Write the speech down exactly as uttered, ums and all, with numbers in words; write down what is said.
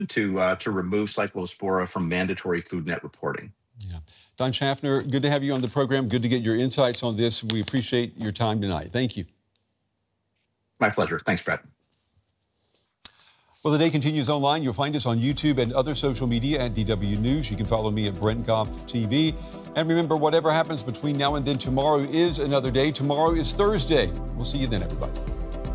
to uh, to remove Cyclospora from mandatory food net reporting. Yeah. Don Schaffner, good to have you on the program. Good to get your insights on this. We appreciate your time tonight. Thank you. My pleasure. Thanks, Brett. Well, the day continues online. You'll find us on YouTube and other social media at D W News. You can follow me at Brent Goff T V. And remember, whatever happens between now and then, tomorrow is another day. Tomorrow is Thursday. We'll see you then, everybody.